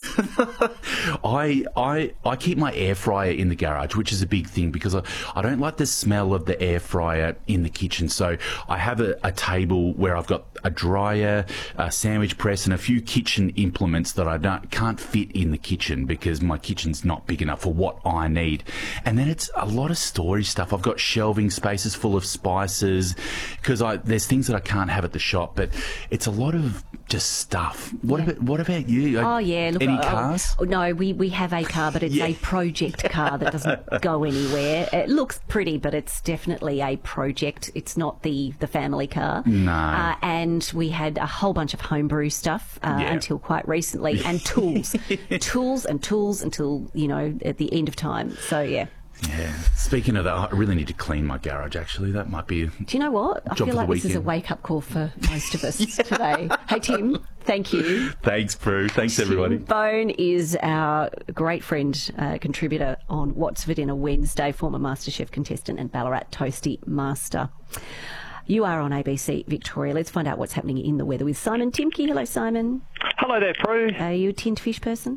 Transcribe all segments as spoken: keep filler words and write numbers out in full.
I I I keep my air fryer in the garage, which is a big thing because I, I don't like the smell of the air fryer in the kitchen. So I have a, a table where I've got a dryer, a sandwich press, and a few kitchen implements that I don't can't fit in the kitchen because my kitchen's not big enough for what I need. And then it's a lot of storage stuff. I've got shelving spaces full of spices because I there's things that I can't have at the shop, but it's a lot of just stuff. What Yeah. about what about you? Oh, yeah. Look, Any oh, cars? oh, no, we, we have a car, but it's Yeah. a project car that doesn't go anywhere. It looks pretty, but it's definitely a project. It's not the, the family car. No. Uh, and we had a whole bunch of homebrew stuff uh, Yeah. until quite recently, and tools. tools and tools until, you know, at the end of time. So, yeah. Yeah. Speaking of that, I really need to clean my garage, actually. That might be... Do you know what? I Job feel for like the this is a weekend. wake-up call for most of us today. Hey, Tim, thank you. Thanks, Prue. Thanks, everybody. Tim Bone is our great friend, uh, contributor on What's for Dinner Wednesday, former MasterChef contestant and Ballarat Toasty Master. You are on A B C Victoria. Let's find out what's happening in the weather with Simon Timke. Hello, Simon. Hello there, Prue. Are you a tinned fish person?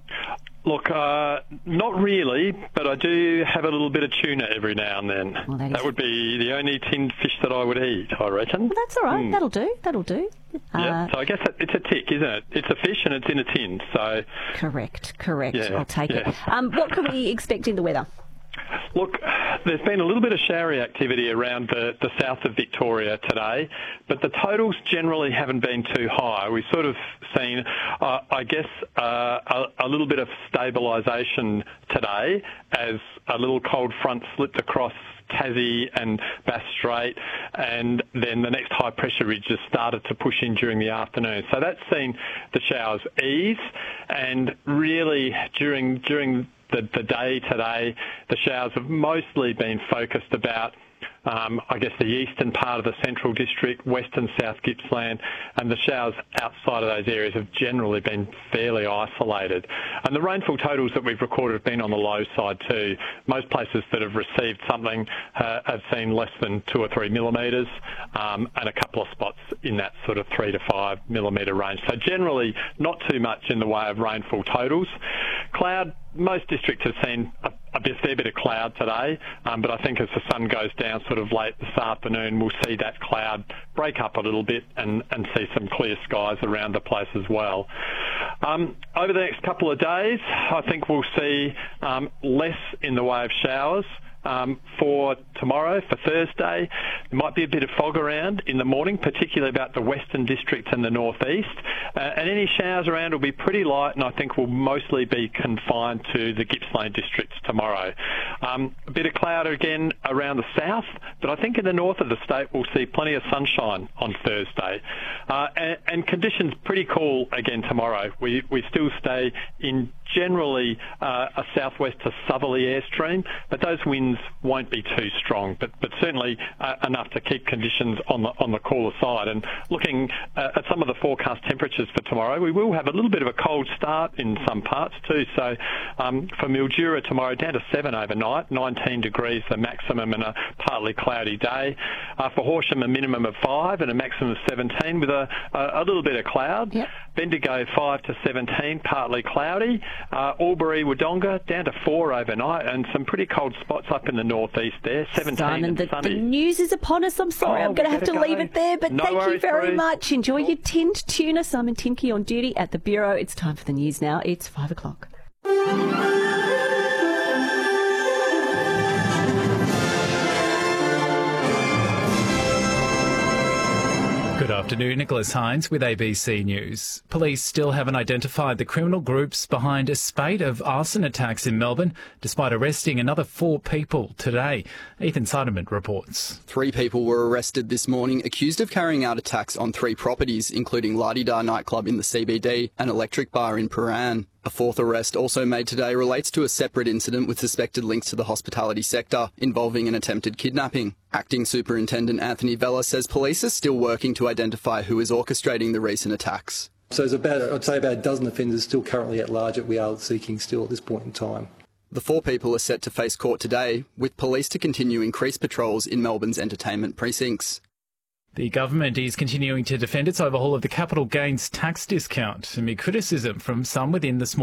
Look, uh, not really, but I do have a little bit of tuna every now and then. Well, that that is- would be the only tinned fish that I would eat, I reckon. Well, that's all right. That'll do. That'll do. Yeah, Uh, so I guess it- it's a tick, isn't it? It's a fish and it's in a tin, so... correct, correct. Yeah, I'll take yeah. it. Um, what can we expect in the weather? Look, there's been a little bit of showery activity around the, the south of Victoria today, but the totals generally haven't been too high. We've sort of seen, uh, I guess, uh, a, a little bit of stabilisation today as a little cold front slipped across Tassie and Bass Strait, and then the next high pressure ridge just started to push in during the afternoon. So that's seen the showers ease, and really during during the, the day today, the showers have mostly been focused about Um, I guess the eastern part of the Central District, western South Gippsland, and the showers outside of those areas have generally been fairly isolated. And the rainfall totals that we've recorded have been on the low side too. Most places that have received something uh, have seen less than two or three millimetres, um, and a couple of spots in that sort of three to five millimetre range. So generally not too much in the way of rainfall totals. Cloud, most districts have seen a, a bit, fair bit of cloud today, um, but I think as the sun goes down sort of late this afternoon, we'll see that cloud break up a little bit and, and see some clear skies around the place as well. Um, over the next couple of days, I think we'll see um, less in the way of showers. Um, for tomorrow, for Thursday, there might be a bit of fog around in the morning, particularly about the western districts and the northeast. Uh, and any showers around will be pretty light, and I think will mostly be confined to the Gippsland districts tomorrow. Um, a bit of cloud again around the south, but I think in the north of the state we'll see plenty of sunshine on Thursday. Uh, and, and conditions pretty cool again tomorrow. We, we still stay in generally uh, a southwest to southerly airstream, but those winds won't be too strong, but, but certainly uh, enough to keep conditions on the on the cooler side. And looking uh, at some of the forecast temperatures for tomorrow, we will have a little bit of a cold start in some parts too. So um, for Mildura tomorrow, down to seven overnight, nineteen degrees the maximum and a partly cloudy day. Uh, for Horsham, a minimum of five and a maximum of seventeen with a, a, a little bit of cloud. Yep. Bendigo five to seventeen, partly cloudy. Uh, Albury, Wodonga down to four overnight, and some pretty cold spots up in the northeast there, seventeen Simon, and the, the sunny. news is upon us. I'm sorry, Oh, I'm going to we have to better leave go. it there, but No thank you worries, very Bruce. much. Enjoy your tinned tuna. Simon Timke on duty at the Bureau. It's time for the news now. It's five o'clock. Good afternoon, Nicholas Hines with A B C News. Police still haven't identified the criminal groups behind a spate of arson attacks in Melbourne, despite arresting another four people today. Ethan Seidemann reports. Three people were arrested this morning accused of carrying out attacks on three properties, including La-di-Da nightclub in the C B D and Electric Bar in Prahran. A fourth arrest also made today relates to a separate incident with suspected links to the hospitality sector, involving an attempted kidnapping. Acting Superintendent Anthony Vella says police are still working to identify who is orchestrating the recent attacks. So there's about, I'd say about a dozen offenders still currently at large that we are seeking still at this point in time. The four people are set to face court today, with police to continue increased patrols in Melbourne's entertainment precincts. The government is continuing to defend its overhaul of the capital gains tax discount amid criticism from some within the small